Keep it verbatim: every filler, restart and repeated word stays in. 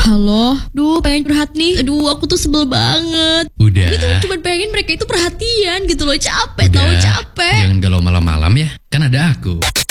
Halo, duh pengen curhat nih. Aduh aku tuh sebel banget. Udah. Gitu cuma pengen mereka itu perhatian gitu loh. Capek Udah. tau capek. Jangan galau malam-malam ya. Kan ada aku.